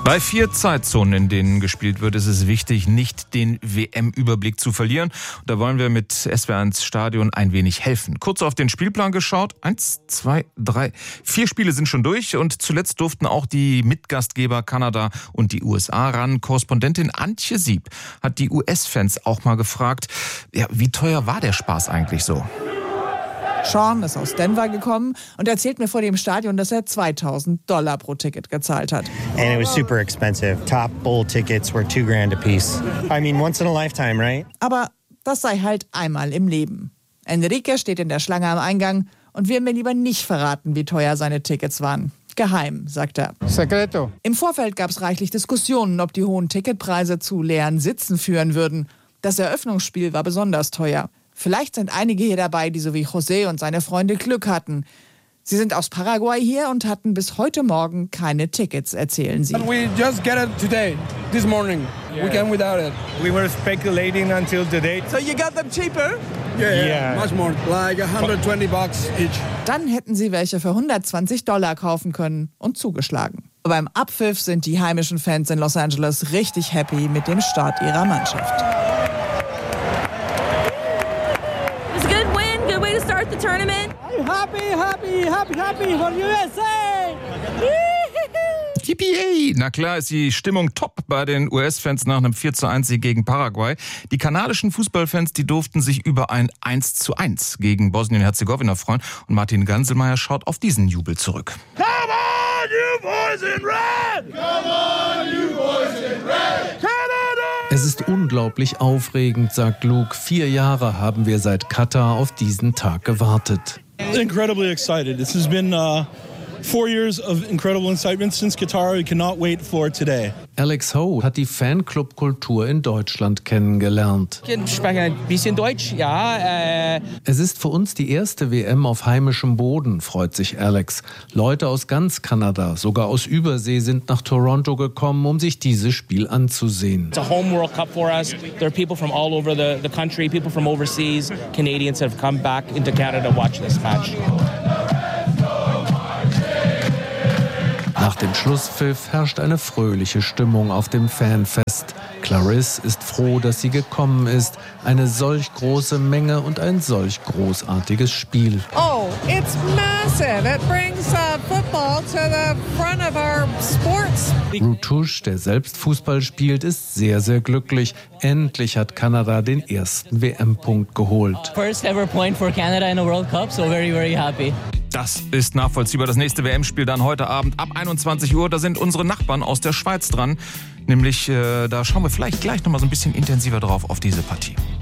Bei 4 Zeitzonen, in denen gespielt wird, ist es wichtig, nicht den WM-Überblick zu verlieren. Und da wollen wir mit SWR1 Stadion ein wenig helfen. Kurz auf den Spielplan geschaut. 1, 2, 3, 4 Spiele sind schon durch. Und zuletzt durften auch die Mitgastgeber Kanada und die USA ran. Korrespondentin Antje Sieb hat die US-Fans auch mal gefragt, ja, wie teuer war der Spaß eigentlich so? Sean ist aus Denver gekommen und erzählt mir vor dem Stadion, dass er $2.000 pro Ticket gezahlt hat. And it was super expensive. Top bowl tickets were $2,000 a piece. I mean, once in a lifetime, right? Aber das sei halt einmal im Leben. Enrique steht in der Schlange am Eingang und will mir lieber nicht verraten, wie teuer seine Tickets waren. Geheim, sagt er. Secreto. Im Vorfeld gab es reichlich Diskussionen, ob die hohen Ticketpreise zu leeren Sitzen führen würden. Das Eröffnungsspiel war besonders teuer. Vielleicht sind einige hier dabei, die so wie José und seine Freunde Glück hatten. Sie sind aus Paraguay hier und hatten bis heute Morgen keine Tickets, erzählen sie. We just get it today, this morning. We came without it. We were speculating until today. So you got them cheaper? Yeah. Much more, like $120 each. Dann hätten sie welche für $120 kaufen können und zugeschlagen. Beim Abpfiff sind die heimischen Fans in Los Angeles richtig happy mit dem Start ihrer Mannschaft. The tournament. I'm happy for USA! Yippie! Na klar ist die Stimmung top bei den US-Fans nach einem 4:1-Sieg gegen Paraguay. Die kanadischen Fußballfans, die durften sich über ein 1:1 gegen Bosnien-Herzegowina freuen. Und Martin Ganselmeier schaut auf diesen Jubel zurück. Come on, you boys in red! Come on, you boys in red! Canada! Es ist unglaublich aufregend, sagt Luke. 4 Jahre haben wir seit Katar auf diesen Tag gewartet. Incredibly excited. This has been 4 years of incredible excitement since Qatar. We cannot wait for today. Alex Ho hat die Fanclub-Kultur in Deutschland kennengelernt. Ich spreche ein bisschen Deutsch, ja. Es ist für uns die erste WM auf heimischem Boden, freut sich Alex. Leute aus ganz Kanada, sogar aus Übersee, sind nach Toronto gekommen, um sich dieses Spiel anzusehen. It's a home World Cup for us. There are people from all over the country, people from overseas, Canadians that have come back into Canada to watch this match. Nach dem Schlusspfiff herrscht eine fröhliche Stimmung auf dem Fanfest. Clarisse ist froh, dass sie gekommen ist. Eine solch große Menge und ein solch großartiges Spiel. Oh, it's massive. It brings football to the front of our sports. Routouche, der selbst Fußball spielt, ist sehr, sehr glücklich. Endlich hat Kanada den ersten WM-Punkt geholt. First ever point for Canada in a World Cup, so very, very happy. Das ist nachvollziehbar. Das nächste WM-Spiel dann heute Abend ab 21 Uhr. Da sind unsere Nachbarn aus der Schweiz dran. Nämlich, da schauen wir vielleicht gleich nochmal so ein bisschen intensiver drauf auf diese Partie.